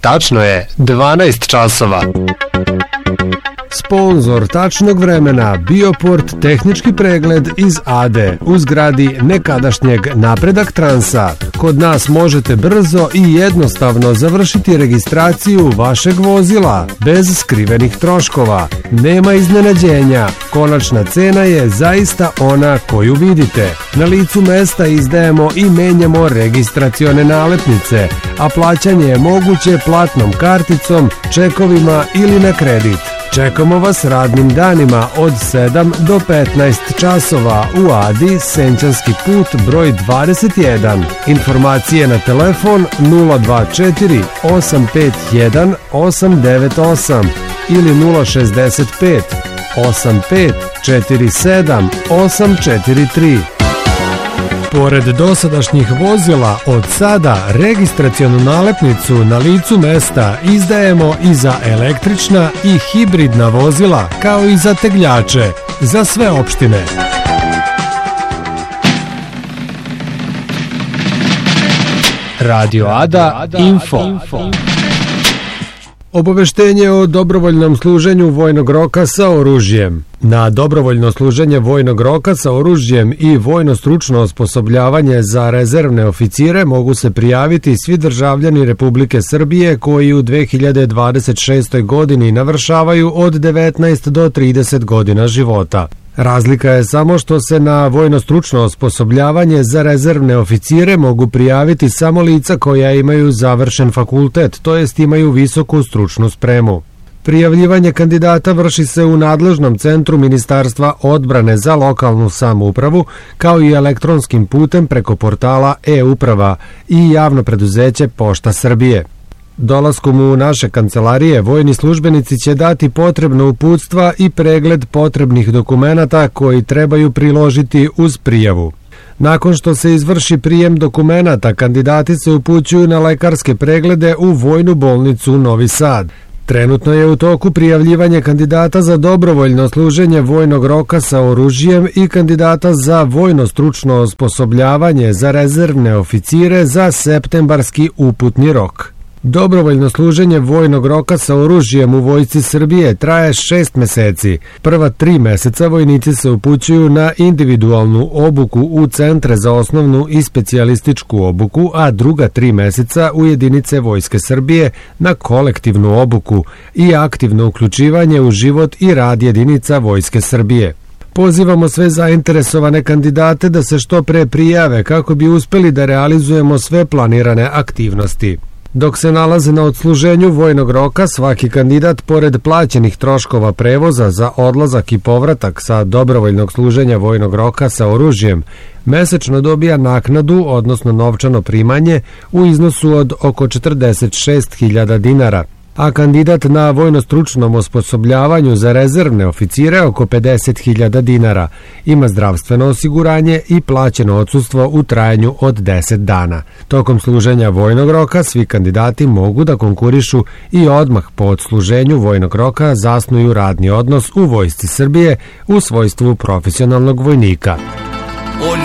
Tačno je 12 časova. Sponzor tačnog vremena Bioport tehnički pregled iz Ade u zgradi nekadašnjeg Napredak Transa. Kod nas možete brzo i jednostavno završiti registraciju vašeg vozila bez skrivenih troškova. Nema iznenađenja, konačna cena je zaista ona koju vidite. Na licu mesta izdajemo i menjamo registracione nalepnice, a plaćanje je moguće platnom karticom, čekovima ili na kredit. Čekamo vas radnim danima od 7 do 15 časova u Adi, Senčanski put broj 21. Informacije na telefon 024 851 898 ili 065 85 47 843. Pored dosadašnjih vozila, od sada registracionu nalepnicu na licu mesta izdajemo i za električna i hibridna vozila, kao i za tegljače, za sve opštine. Radio Ada Info. Obaveštenje o dobrovoljnom služenju vojnog roka sa oružjem. Na dobrovoljno služenje vojnog roka sa oružjem i vojno stručno osposobljavanje za rezervne oficire mogu se prijaviti svi državljani Republike Srbije koji u 2026. godini navršavaju od 19 do 30 godina života. Razlika je samo što se na vojno stručno osposobljavanje za rezervne oficire mogu prijaviti samo lica koja imaju završen fakultet, to jest imaju visoku stručnu spremu. Prijavljivanje kandidata vrši se u nadležnom centru Ministarstva odbrane za lokalnu samoupravu, kao i elektronskim putem preko portala e-uprava i javno preduzeće Pošta Srbije. Dolaskom u naše kancelarije, vojni službenici će dati potrebna uputstva i pregled potrebnih dokumenata koji trebaju priložiti uz prijavu. Nakon što se izvrši prijem dokumenata, kandidati se upućuju na lekarske preglede u Vojnu bolnicu Novi Sad. Trenutno je u toku prijavljivanje kandidata za dobrovoljno služenje vojnog roka sa oružjem i kandidata za vojno stručno osposobljavanje za rezervne oficire za septembarski uputni rok. Dobrovoljno služenje vojnog roka sa oružjem u Vojsci Srbije traje 6 meseci. Prva 3 meseca vojnici se upućuju na individualnu obuku u centre za osnovnu i specijalističku obuku, a druga 3 meseca u jedinice Vojske Srbije na kolektivnu obuku i aktivno uključivanje u život i rad jedinica Vojske Srbije. Pozivamo sve zainteresovane kandidate da se što pre prijave kako bi uspeli da realizujemo sve planirane aktivnosti. Dok se nalaze na odsluženju vojnog roka, svaki kandidat, pored plaćenih troškova prevoza za odlazak i povratak sa dobrovoljnog služenja vojnog roka sa oružjem, mesečno dobija naknadu, odnosno novčano primanje, u iznosu od oko 46.000 dinara, a kandidat na vojno-stručnom osposobljavanju za rezervne oficire oko 50.000 dinara, ima zdravstveno osiguranje i plaćeno odsustvo u trajanju od 10 dana. Tokom služenja vojnog roka svi kandidati mogu da konkurišu i odmah po odsluženju vojnog roka zasnuju radni odnos u Vojsci Srbije u svojstvu profesionalnog vojnika.